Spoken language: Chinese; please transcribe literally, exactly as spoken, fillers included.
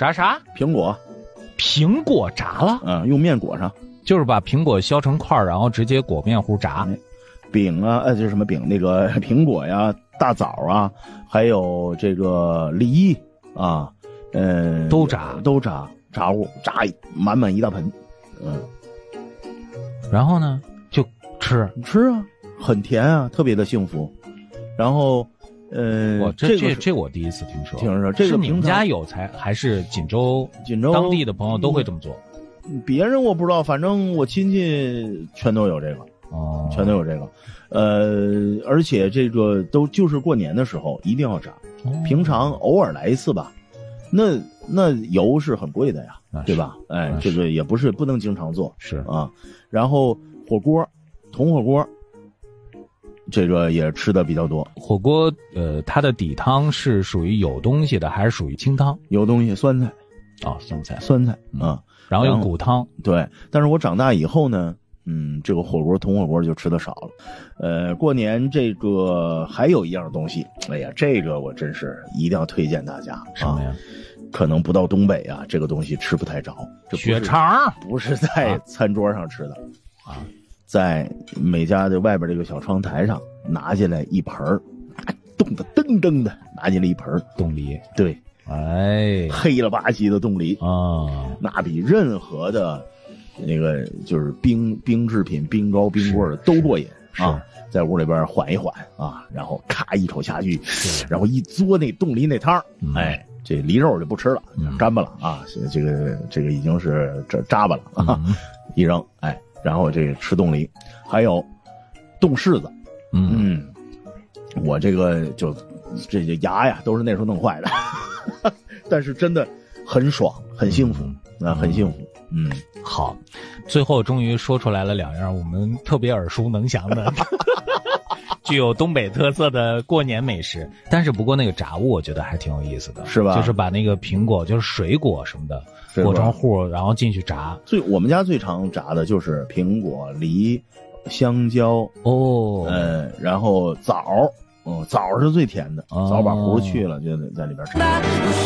炸啥？ 苹果， 苹果炸了？ 嗯，用面裹上， 就是把苹果削成块，然后直接裹面糊炸。 嗯、饼啊，呃，就是什么饼？那个苹果呀、大枣啊，还有这个梨啊，嗯、呃， 都炸， 都炸，炸物炸满满一大盆，嗯。 然后呢，就吃吃啊，很甜啊，特别的幸福。然后，呃， 我这这这这我第一次听说。 听说这个是你们家有才，还是锦州锦州当地的朋友都会这么做？ 别人我不知道，反正我亲戚全都有这个， 哦， 全都有这个。呃，而且这个都就是过年的时候一定要炸， 哦、 平常偶尔来一次吧。那那油是很贵的呀，对吧？哎，这个也不是不能经常做， 是啊。然后火锅，铜火锅，这个也吃的比较多。 火锅，呃，它的底汤是属于有东西的，还是属于清汤？ 有东西，酸菜。 哦，酸菜， 酸菜啊， 然后有骨汤。 对，但是我长大以后呢，嗯，这个火锅铜火锅就吃的少了。呃，过年这个还有一样东西，哎呀，这个我真是一定要推荐大家。 什么呀？ 啊可能不到东北啊，这个东西吃不太着。这血肠不是在餐桌上吃的啊， 在每家的外边这个小窗台上拿下来一盆儿，冻得噔噔的，拿进来一盆冻梨。 对， 哎， 黑了吧唧的冻梨啊， 那比任何的那个就是冰冰制品、冰糕、冰棍儿都过瘾啊。在屋里边缓一缓啊，然后咔一口下去，然后一嘬那冻梨那汤，嗯、哎。这梨肉就不吃了，干巴了啊！这个这个已经是这扎巴了啊！ 嗯、 一扔，哎，然后这个吃冻梨，还有冻柿子， 嗯嗯，我这个就这些牙呀都是那时候弄坏的，但是真的很爽，很幸福、嗯、啊，很幸福。嗯， 好，最后终于说出来了两样我们特别耳熟能详的。具有东北特色的过年美食，但是不过那个炸物我觉得还挺有意思的， 是吧？ 就是把那个苹果，就是水果什么的裹成糊，然后进去炸。 最我们家最常炸的就是苹果、梨、香蕉哦， 嗯，然后枣，嗯，枣是最甜的，枣把核去了就在里边炸。